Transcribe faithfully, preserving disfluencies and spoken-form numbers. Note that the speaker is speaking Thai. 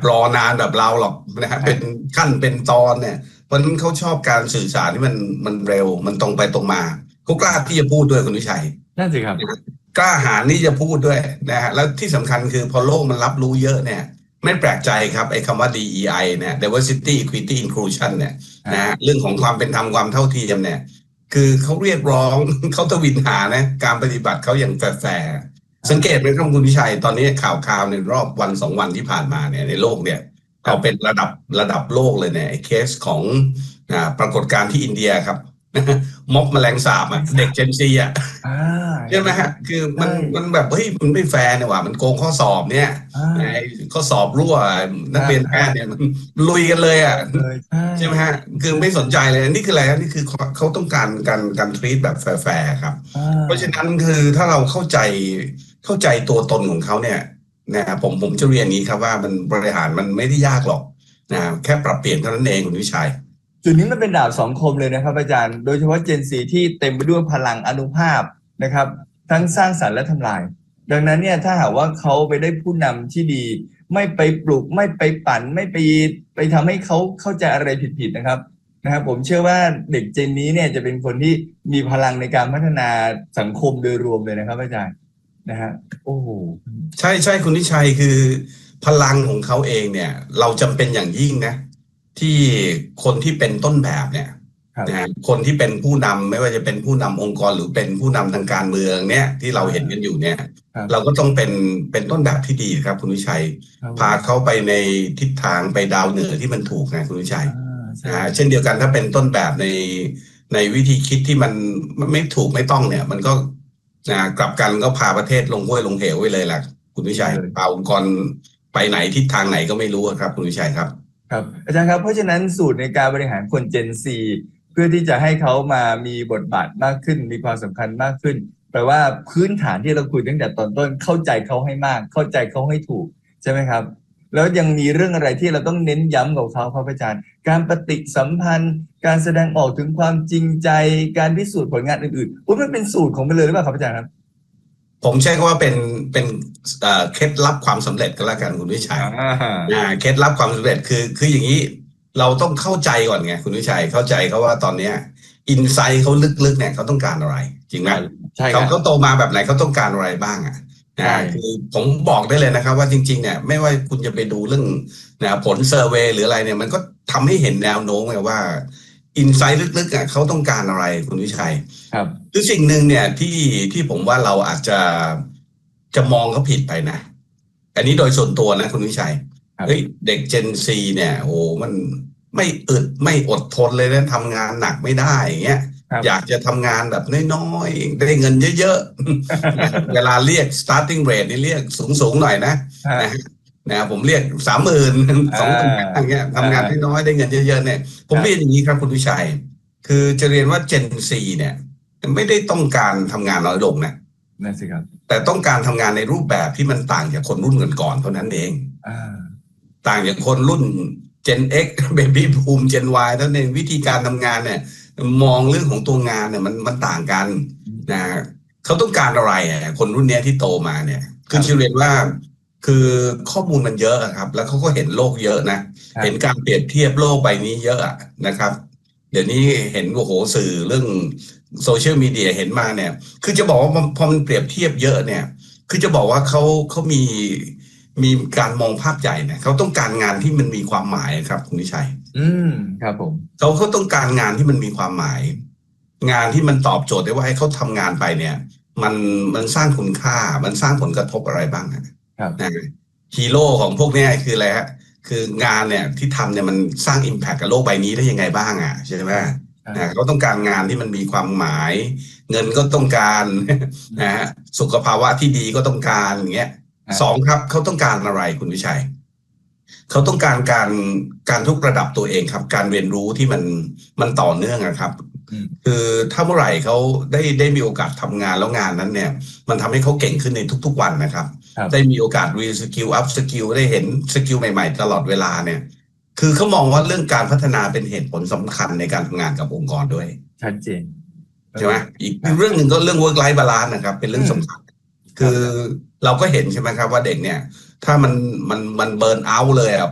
รอนานแบบเราหรอกนะฮะเป็นขั้นเป็นตอนเนี่ยเพราะฉะนั้นเขาชอบการสื่อสารที่มันมันเร็วมันตรงไปตรงมาเขากล้าที่จะพูดด้วยคุณวิชัยนั่นสิครับนะฮะกล้าหาญที่จะพูดด้วยนะฮะแล้วที่สำคัญคือพอโลกมันรับรู้เยอะเนี่ยไม่แปลกใจครับไอ้คำว่า ดี อี ไอ เนี่ย diversity equity inclusion เนี่ยนะฮะเรื่องของความเป็นธรรมความเท่าเทียมเนี่ยคือเขาเรียกร้องเขาทวินหานะการปฏิบัติเขาอย่างแฟร์สังเกตไหมครับคุณวิชัยตอนนี้ข่าวข่าวในรอบวันสองวันที่ผ่านมาเนี่ยในโลกเนี่ยเอาเป็นระดับระดับโลกเลยเนี่ยเคสของอ่าปรากฏการณ์ที่อินเดียครับม็อบแมลงสาบอ่ะเด็กเจนซีอ่ะใช่ไหมฮะคือมันมันแบบเฮ้ยมันไม่แฟร์เนี่ยว่ะมันโกงข้อสอบเนี่ยไอ้ข้อสอบรั่วนักเรียนแพทย์เนี่ยมันลุยกันเลยอ่ะใช่ไหมฮะคือไม่สนใจเลยนี่คืออะไรนี่คือเขาต้องการการการทรีตแบบแฟร์ครับเพราะฉะนั้นคือถ้าเราเข้าใจเข้าใจตัวตนของเขาเนี่ยนะผมผมจะเรียนนี้ครับว่ามันบริหารมันไม่ได้ยากหรอกนะแค่ปรับเปลี่ยนเท่านั้นเองคุณวิชัยจุดนี้มันเป็นดาบสองคมเลยนะครับอาจารย์โดยเฉพาะเจนซีที่เต็มไปด้วยพลังอนุภาพนะครับทั้งสร้างสรรค์และทำลายดังนั้นเนี่ยถ้าหากว่าเขาไปได้ผู้นำที่ดีไม่ไปปลุกไม่ไปปั่นไม่ไปไปทำให้เขาเข้าใจอะไรผิดๆนะครับนะครับผมเชื่อว่าเด็กเจนนี้เนี่ยจะเป็นคนที่มีพลังในการพัฒนาสังคมโดยรวมเลยนะครับอาจารย์นะฮะโอ้โหใช่ใช่คุณนิชัยคือพลังของเขาเองเนี่ยเราจำเป็นอย่างยิ่งนะที่คนที่เป็นต้นแบบเนี่ยนะคนที่เป็นผู้นำไม่ว่าจะเป็นผู้นำองค์กรหรือเป็นผู้นำทางการเมืองเนี่ยที่เราเห็นกันอยู่เนี่ยเราก็ต้องเป็นเป็นต้นแบบที่ดีครับคุณวิชัยพาเขาไปในทิศทางไปดาวเหนือที่มันถูกนะคุณวิชัยอ่าเช่นเดียวกันถ้าเป็นต้นแบบในในวิธีคิดที่มันไม่ถูกไม่ต้องเนี่ยมันก็นะกลับกันก็พาประเทศลงห้วยลงเหวไว้เลยแหละคุณวิชัยพาองค์กรไปไหนทิศทางไหนก็ไม่รู้ครับคุณวิชัยครับครับอาจารย์ครับเพราะฉะนั้นสูตรในการบริหารคน Gen ซี เพื่อที่จะให้เขามามีบทบาทมากขึ้นมีความสำคัญมากขึ้นแปลว่าพื้นฐานที่เราคุยตั้งแต่ตอนต้นเข้าใจเขาให้มากเข้าใจเขาให้ถูกใช่ไหมครับแล้วยังมีเรื่องอะไรที่เราต้องเน้นย้ำกับเขาครับอาจารย์การปฏิสัมพันธ์การแสดงออกถึงความจริงใจการพิสูจน์ผลงานอื่นๆอุ๊ยมันเป็นสูตรของมันเลยหรือเปล่าครับอาจารย์ครับผมใช้คำว่าเป็นเป็นเคล็ดลับความสำเร็จก็แล้วกันคุณวิชัยเคล็ดลับความสำเร็จคือคืออย่างนี้เราต้องเข้าใจก่อนไงคุณวิชัยเข้าใจเขาว่าตอนนี้อินไซต์เขาลึกๆเนี่ยเขาต้องการอะไรจริงไหมเขาเขาโตมาแบบไหนเขาต้องการอะไรบ้างอ่ะคือผมบอกได้เลยนะครับว่าจริงๆเนี่ยไม่ว่าคุณจะไปดูเรื่องนะผลเซอร์เวย์หรืออะไรเนี่ยมันก็ทำให้เห็นแนวโน้มไงว่าอินไซต์ลึกๆอ่ะเขาต้องการอะไรคุณวิชัยครับคือสิ่งหนึ่งเนี่ยที่ที่ผมว่าเราอาจจะจะมองเขาผิดไปนะอันนี้โดยส่วนตัวนะคุณวิชัยเฮ้ยเด็ก Gen ซี เนี่ยโอ้มันไม่อึดไม่อดทนเลยนะทำงานหนักไม่ได้อย่างเงี้ยอยากจะทำงานแบบน้อยๆได้เงินเยอะๆเวลาเรียก starting rate นี่เรียกสูงๆหน่อยนะนะผมเรียกสามหมื่นสองหมื่นอย่างเงี้ยทำงานน้อยๆได้เงินเยอะๆเนี่ยผมเรียนอย่างนี้ครับคุณวิชัยคือจะเรียนว่า Gen ซี เนี่ยไม่ได้ต้องการทำงานน้อยลงนะนั่นสิครับแต่ต้องการทำงานในรูปแบบที่มันต่างจากคนรุ่นก่อนๆเท่านั้นเองต่างจากคนรุ่น Gen X Baby Boom Gen Y เท่านั้นเองวิธีการทำงานเนี่ยมองเรื่องของตัวงานเนี่ยมันมันต่างกันนะเขาต้องการอะไรอ่ะคนรุ่นนี้ที่โตมาเนี่ยคือเชื่อเรียนว่าคือข้อมูลมันเยอะครับแล้วเขาก็เห็นโลกเยอะนะเห็นการเปรียบเทียบโลกใบนี้เยอะนะครับเดี๋ยวนี้เห็นโอ้โหสื่อเรื่องโซเชียลมีเดียเห็นมาเนี่ยคือจะบอกว่าพอมันเปรียบเทียบเยอะเนี่ยคือจะบอกว่าเขาเขามีมีการมองภาพใหญ่เนี่ยเขาต้องการงานที่มันมีความหมายครับคุณวิชัยอืมครับผมเขาเขาต้องการงานที่มันมีความหมายงานที่มันตอบโจทย์ได้ว่าให้เขาทำงานไปเนี่ยมันมันสร้างคุณค่ามันสร้างผลกระทบอะไรบ้างครับนะฮีโร่ของพวกนี้คืออะไรฮะคืองานเนี่ยที่ทำเนี่ยมันสร้าง impact กับโลกใบนี้ได้ยังไงบ้างอ่ะใช่ไหมนะเขาต้องการงานที่มันมีความหมายเงินก็ต้องการนะฮะสุขภาวะที่ดีก็ต้องการอย่างเงี้ยสองครับเขาต้องการอะไรคุณวิชัยเขาต้องการการการทุกระดับตัวเองครับการเรียนรู้ที่มันมันต่อเนื่องนะครับคือถ้าเมื่อไหร่เขาได้ได้มีโอกาสทำงานแล้วงานนั้นเนี่ยมันทำให้เขาเก่งขึ้นในทุกๆวันนะครับได้มีโอกาสรีสกิลอัพสกิลได้เห็นสกิลใหม่ๆตลอดเวลาเนี่ยคือเขามองว่าเรื่องการพัฒนาเป็นเหตุผลสำคัญในการทำงานกับองค์กรด้วยชัดเจนใช่ไหมอีกเรื่องหนึ่งก็เรื่อง work life balance นะครับเป็นเรื่องสำคัญคือเราก็เห็นใช่ไหมครับว่าเด็กเนี่ยถ้ามันมันมันเบิร์นเอาท์เลยอ่ะ